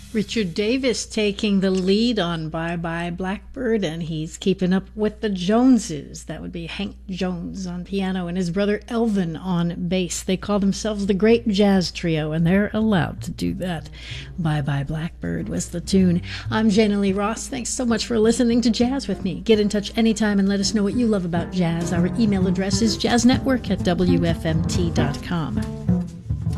Richard Davis taking the lead on Bye Bye Blackbird, and he's keeping up with the Joneses. That would be Hank Jones on piano and his brother Elvin on bass. They call themselves the Great Jazz Trio, and they're allowed to do that. Bye Bye Blackbird was the tune. I'm Jana Lee Ross. Thanks so much for listening to Jazz with me. Get in touch anytime and let us know what you love about jazz. Our email address is jazznetwork@wfmt.com.